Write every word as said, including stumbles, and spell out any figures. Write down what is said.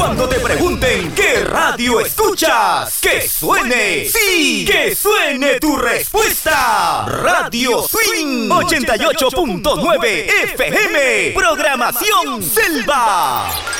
Cuando te pregunten qué radio escuchas, que suene, sí, que suene tu respuesta. Radio Swing ochenta y ocho punto nueve F M, programación Selva.